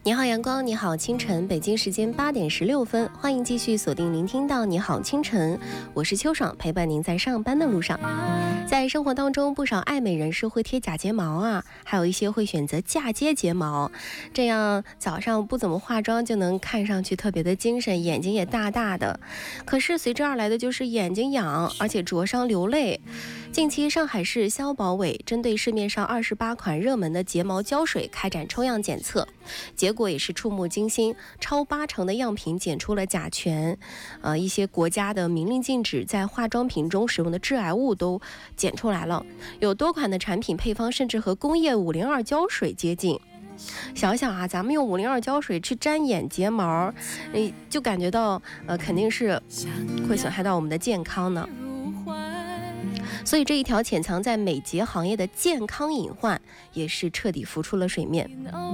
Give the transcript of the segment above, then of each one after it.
你好阳光，你好清晨，北京时间8点16分，欢迎继续锁定聆听到你好清晨，我是秋爽，陪伴您在上班的路上。在生活当中，不少爱美人士会贴假睫毛啊，还有一些会选择嫁接睫毛，这样早上不怎么化妆就能看上去特别的精神，眼睛也大大的。可是随之而来的就是眼睛痒，而且灼伤流泪。近期上海市消保委针对市面上28款热门的睫毛胶水开展抽样检测，结果也是触目惊心，超80%的样品检出了甲醛，一些国家的明令禁止在化妆品中使用的致癌物都检出来了，有多款的产品配方甚至和工业502胶水接近。想想啊，咱们用502胶水去粘眼睫毛，就感觉到肯定是会损害到我们的健康呢。所以这一条潜藏在美睫行业的健康隐患也是彻底浮出了水面。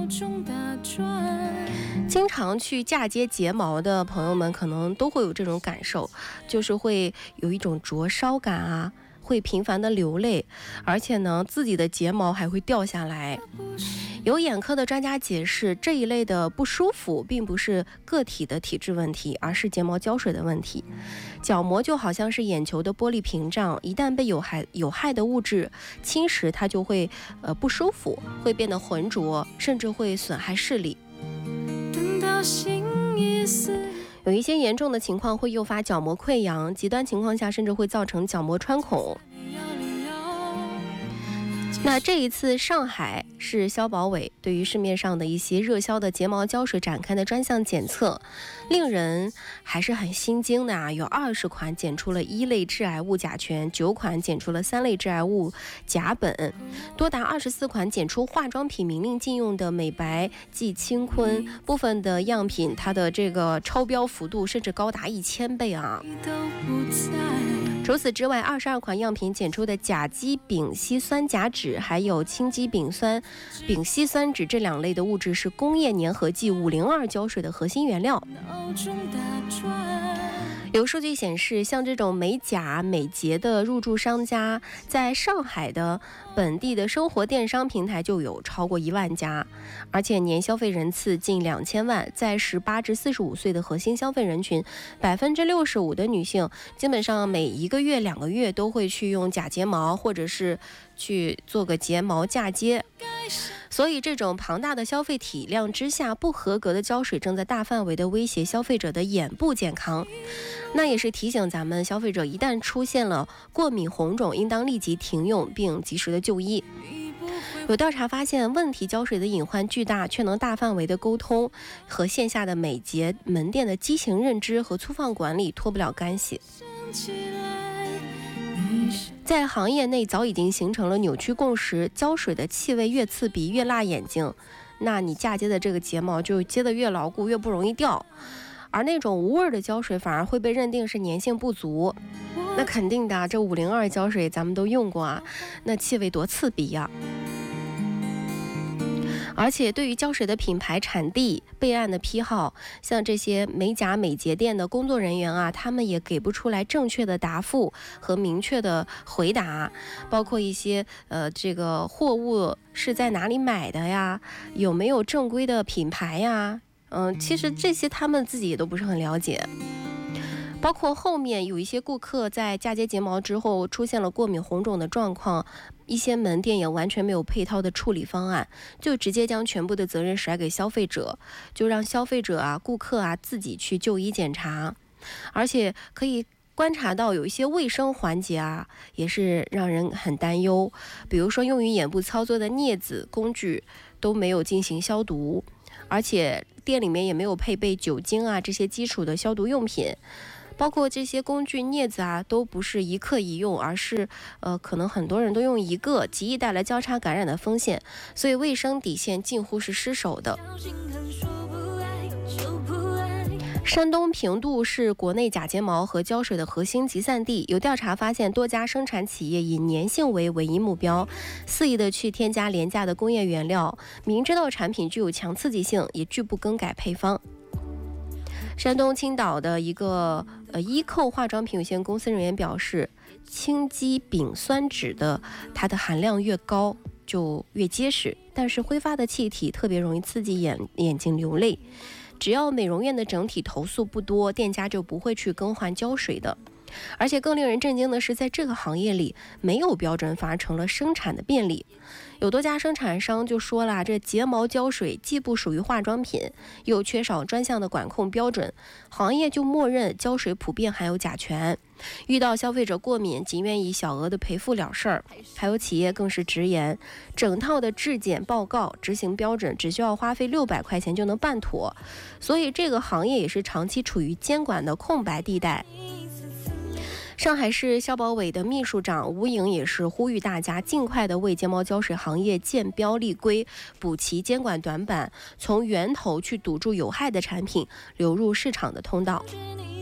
经常去嫁接睫毛的朋友们可能都会有这种感受，就是会有一种灼烧感啊，会频繁的流泪，而且呢自己的睫毛还会掉下来。有眼科的专家解释，这一类的不舒服并不是个体的体质问题，而是睫毛胶水的问题。角膜就好像是眼球的玻璃屏障，一旦被有害的物质侵蚀，它就会不舒服，会变得浑浊，甚至会损害视力。有一些严重的情况会诱发角膜溃疡，极端情况下甚至会造成角膜穿孔。那这一次上海市消保委对于市面上的一些热销的睫毛胶水展开的专项检测，令人还是很心惊的啊！有20款检出了1类致癌物甲醛，9款检出了3类致癌物甲苯，多达24款检出化妆品明令禁用的美白剂氢醌，部分的样品它的这个超标幅度甚至高达1000倍啊！除此之外，22款样品检出的甲基丙烯酸甲酯还有氢基丙烯酸酯这2类的物质是工业粘合剂502胶水的核心原料。有数据显示，像这种美甲美睫的入驻商家，在上海的本地的生活电商平台就有超过1万家，而且年消费人次近2000万，在18至45岁的核心消费人群，65%的女性基本上每1个月2个月都会去用假睫毛，或者是去做个睫毛嫁接。所以这种庞大的消费体量之下，不合格的胶水正在大范围的威胁消费者的眼部健康。那也是提醒咱们消费者，一旦出现了过敏红肿，应当立即停用并及时的就医。有调查发现，问题胶水的隐患巨大，却能大范围的沟通，和线下的美睫门店的畸形认知和粗放管理脱不了干系。在行业内早已经形成了扭曲共识，胶水的气味越刺鼻越辣眼睛，那你嫁接的这个睫毛就接得越牢固，越不容易掉。而那种无味的胶水反而会被认定是粘性不足。那肯定的，这502胶水咱们都用过啊，那气味多刺鼻呀！而且对于胶水的品牌、产地、备案的批号，像这些美甲美睫店的工作人员啊，他们也给不出来正确的答复和明确的回答，包括一些这个货物是在哪里买的呀，有没有正规的品牌呀，其实这些他们自己也都不是很了解。包括后面有一些顾客在嫁接睫毛之后出现了过敏红肿的状况，一些门店也完全没有配套的处理方案，就直接将全部的责任甩给消费者，就让消费者啊、顾客啊自己去就医检查。而且可以观察到有一些卫生环节啊，也是让人很担忧，比如说用于眼部操作的镊子工具都没有进行消毒，而且店里面也没有配备酒精啊这些基础的消毒用品。包括这些工具镊子啊，都不是一克一用，而是可能很多人都用一个，极易带来交叉感染的风险，所以卫生底线近乎是失守的。山东平度是国内假睫毛和胶水的核心集散地，有调查发现，多家生产企业以粘性为唯一目标，肆意的去添加廉价的工业原料，明知道产品具有强刺激性，也拒不更改配方。山东青岛的一个伊蔻化妆品有限公司人员表示，氢基丙酸酯的它的含量越高， 就越结实，但是挥发的气体特别容易刺激眼睛流泪。只要美容院的整体投诉不多，店家就不会去更换胶水的。而且更令人震惊的是，在这个行业里，没有标准反而成了生产的便利。有多家生产商就说了，这睫毛胶水既不属于化妆品，又缺少专项的管控标准，行业就默认胶水普遍含有甲醛。遇到消费者过敏，仅愿意小额的赔付了事儿。还有企业更是直言，整套的质检报告执行标准只需要花费600块钱就能办妥，所以这个行业也是长期处于监管的空白地带。上海市消保委的秘书长吴颖也是呼吁大家尽快的为睫毛胶水行业建标立规，补齐监管短板，从源头去堵住有害的产品流入市场的通道。